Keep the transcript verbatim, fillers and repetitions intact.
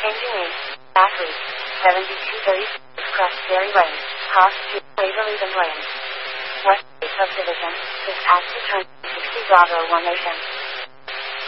Changing name. Athlete. seventy-two thirty-six Crestberry Lane. Cost to Waverly and Lane. West Bay Subdivision. This acts to turn sixty Bravo one Nation.